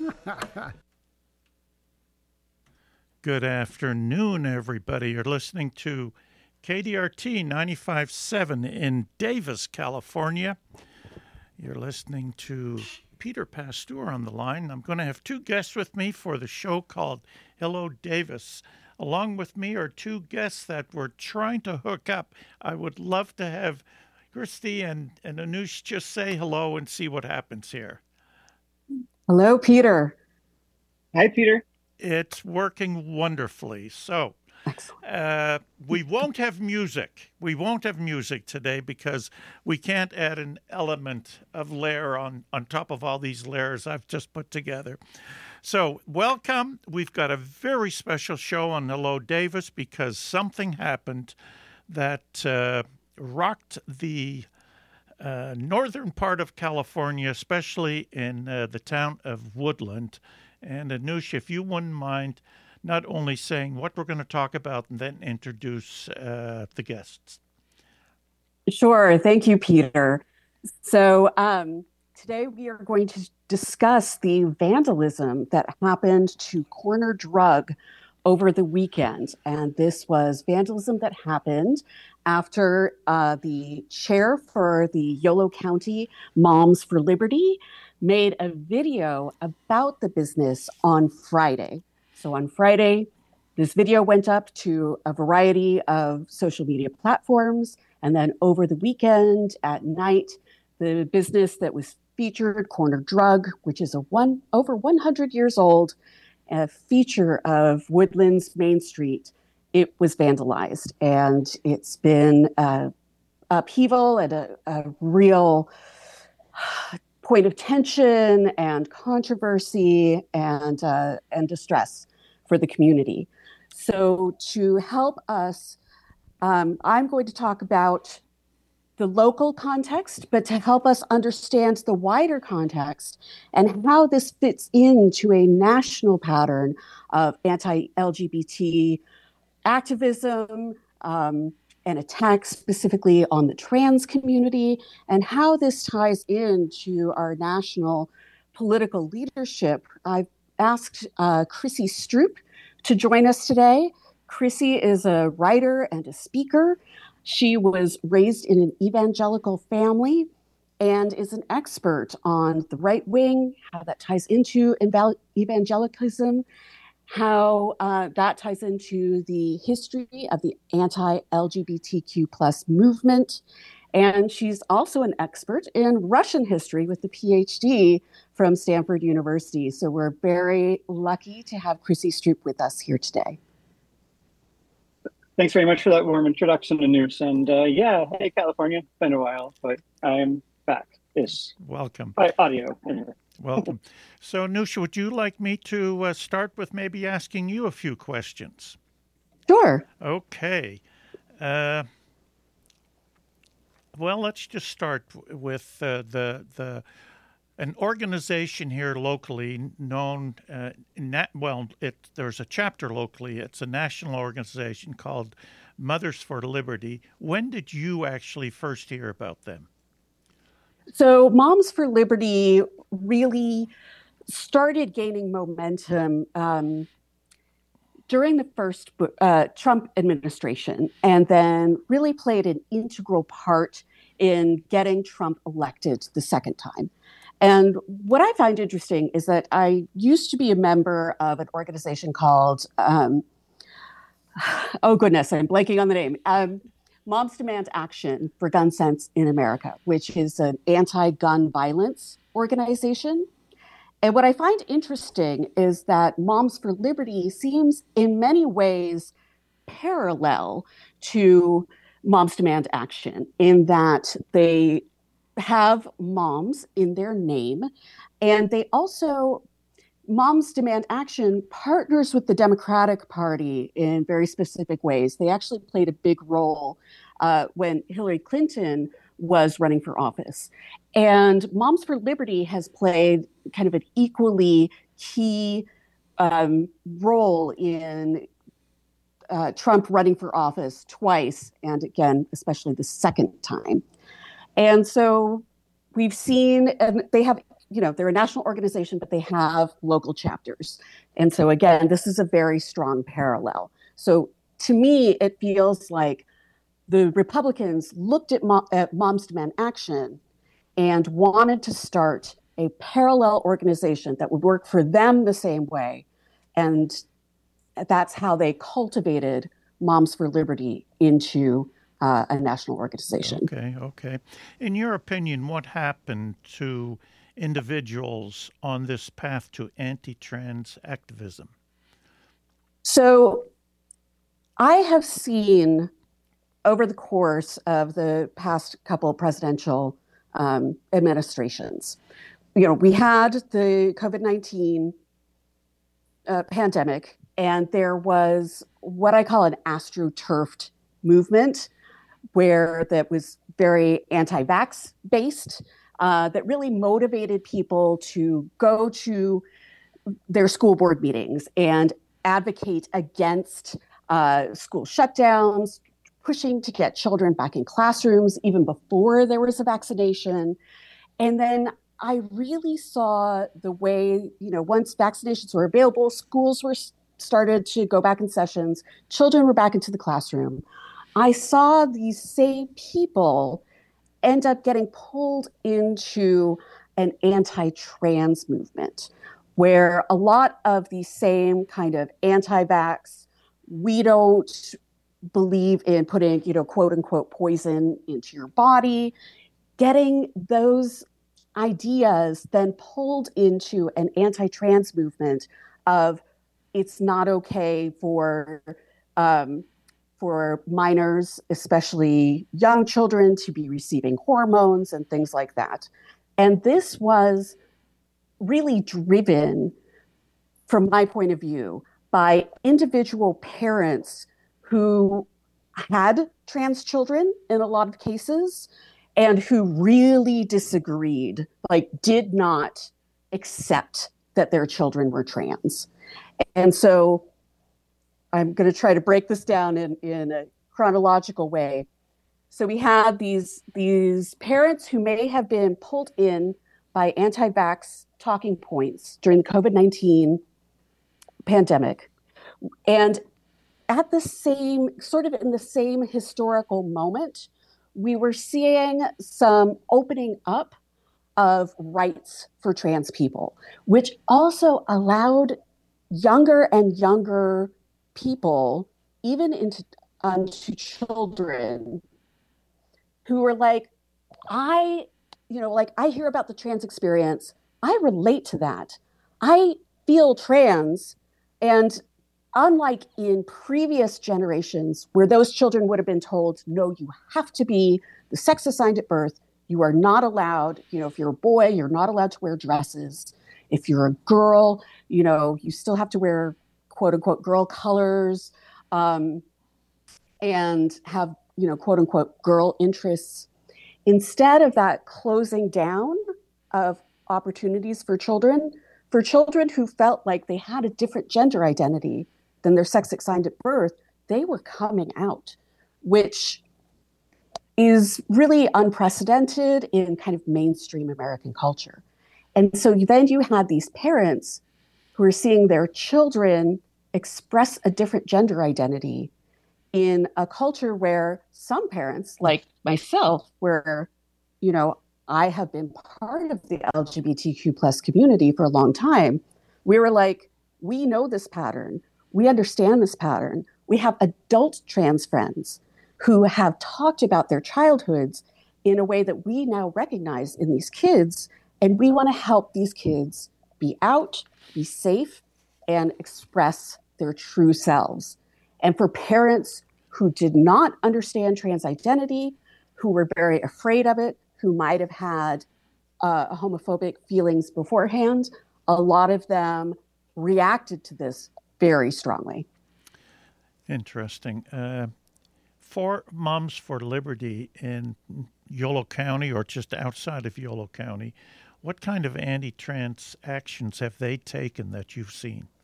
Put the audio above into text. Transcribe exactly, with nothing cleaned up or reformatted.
Good afternoon, everybody. You're listening to K D R T ninety-five point seven in Davis, California. You're listening to Peter Pasteur on the line. I'm going to have two guests with me for the show called Hello Davis. Along with me are two guests that we're trying to hook up. I would love to have Christy and, and Anush just say hello and see what happens here. Hello, Peter. Hi, Peter. It's working wonderfully. So uh, we won't have music. We won't have music today because we can't add an element of layer on, on top of all these layers I've just put together. So welcome. We've got a very special show on Hello Davis because something happened that uh, rocked the uh, northern part of California, especially in uh, the town of Woodland. And Anush, if you wouldn't mind not only saying what we're going to talk about and then introduce uh, the guests. Sure. Thank you, Peter. So um, today we are going to discuss the vandalism that happened to Corner Drug over the weekend. And this was vandalism that happened after uh, the chair for the Yolo County Moms for Liberty made a video about the business on Friday. So on Friday, this video went up to a variety of social media platforms. And then over the weekend at night, the business that was featured, Corner Drug, which is a one over one hundred years old, a feature of Woodlands Main Street, it was vandalized. And it's been uh, upheaval and a, a real point of tension and controversy and uh, and distress for the community. So to help us, um, I'm going to talk about the local context, but to help us understand the wider context and how this fits into a national pattern of anti-L G B T activism, um, and attacks specifically on the trans community, and how this ties into our national political leadership. I've asked uh, Chrissy Stroop to join us today. Chrissy is a writer and a speaker. She was raised in an evangelical family and is an expert on the right wing, how that ties into evangelicalism, how uh, that ties into the history of the anti-L G B T Q plus movement. And she's also an expert in Russian history with a P H D from Stanford University. So we're very lucky to have Chrissy Stroop with us here today. Thanks very much for that warm introduction, Anush. And uh, yeah, hey, California, been a while, but I'm back. Is welcome. By audio, anyway. Welcome. So, Nusha, would you like me to uh, start with maybe asking you a few questions? Sure. Okay. Uh, well, let's just start with uh, the the an organization here locally known. Uh, nat- well, it there's a chapter locally. It's a national organization called Mothers for Liberty. When did you actually first hear about them? So Moms for Liberty really started gaining momentum um, during the first uh, Trump administration, and then really played an integral part in getting Trump elected the second time. And what I find interesting is that I used to be a member of an organization called, um, oh goodness, I'm blanking on the name, um, Moms Demand Action for Gun Sense in America, which is an anti-gun violence organization. And what I find interesting is that Moms for Liberty seems in many ways parallel to Moms Demand Action in that they have moms in their name, and they also, Moms Demand Action partners with the Democratic Party in very specific ways. They actually played a big role uh, when Hillary Clinton was running for office. And Moms for Liberty has played kind of an equally key um, role in uh, Trump running for office twice, and again, especially the second time. And so we've seen, and they have you know, they're a national organization, but they have local chapters. And so again, this is a very strong parallel. So to me, it feels like the Republicans looked at, Mo- at Moms Demand Action and wanted to start a parallel organization that would work for them the same way. And that's how they cultivated Moms for Liberty into uh, a national organization. Okay, okay. In your opinion, what happened to individuals on this path to anti-trans activism? So I have seen over the course of the past couple presidential um, administrations, you know, we had the COVID nineteen uh, pandemic, and there was what I call an astroturfed movement, where that was very anti-vax based, uh, that really motivated people to go to their school board meetings and advocate against uh, school shutdowns, pushing to get children back in classrooms even before there was a vaccination. And then I really saw the way, you know, once vaccinations were available, schools were started to go back in sessions, children were back into the classroom. I saw these same people end up getting pulled into an anti-trans movement, where a lot of the same kind of anti-vax, we don't believe in putting, you know, quote unquote, poison into your body, getting those ideas then pulled into an anti-trans movement of it's not okay for um, for minors, especially young children, to be receiving hormones and things like that. And this was really driven, from my point of view, by individual parents who had trans children in a lot of cases and who really disagreed, like did not accept that their children were trans. And so I'm going to try to break this down in, in a chronological way. So we had these, these parents who may have been pulled in by anti-vax talking points during the COVID nineteen pandemic. And at the same, sort of in the same historical moment, we were seeing some opening up of rights for trans people, which also allowed younger and younger people, even into um, to children, who were like, I, you know, like I hear about the trans experience. I relate to that. I feel trans. And unlike in previous generations where those children would have been told, no, you have to be the sex assigned at birth. You are not allowed, you know, if you're a boy, you're not allowed to wear dresses. If you're a girl, you know, you still have to wear quote unquote girl colors um, and have, you know, quote unquote girl interests. Instead of that closing down of opportunities for children, for children who felt like they had a different gender identity than their sex assigned at birth, they were coming out, which is really unprecedented in kind of mainstream American culture. And so then you had these parents who are seeing their children express a different gender identity in a culture where some parents, like myself, where, you know, I have been part of the L G B T Q plus community for a long time, we were like, we know this pattern. We understand this pattern. We have adult trans friends who have talked about their childhoods in a way that we now recognize in these kids. And we want to help these kids be out, be safe, and express their true selves. And for parents who did not understand trans identity, who were very afraid of it, who might have had uh, homophobic feelings beforehand, a lot of them reacted to this very strongly. Interesting. Uh, for Moms for Liberty in Yolo County or just outside of Yolo County, what kind of anti-trans actions have they taken that you've seen?